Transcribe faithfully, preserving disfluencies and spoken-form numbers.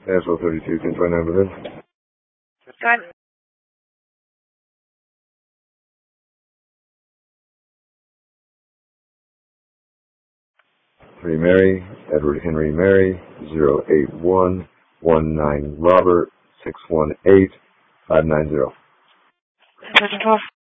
Nashville thirty-two, ten twenty-nine, Berlin. Go ahead. Three Mary, Edward Henry Mary, zero eight one one nine Robert, six one eight five nine zero. ten twelve.